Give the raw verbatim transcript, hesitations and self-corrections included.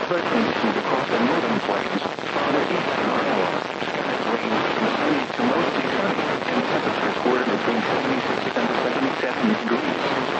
Other conditions across the northern plains are the eastern Iowa.